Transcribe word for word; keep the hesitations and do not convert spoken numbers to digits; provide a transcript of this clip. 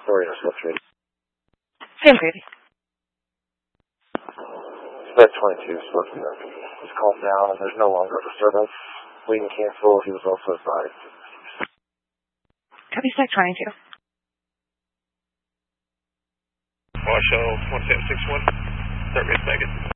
Story interception. Sam Grady. Spec twenty-two, spoken to. He's calmed down and there's no longer a disturbance. We can cancel. He was also advised. Copy Spec twenty-two. Washoe one seven six one. Start race back.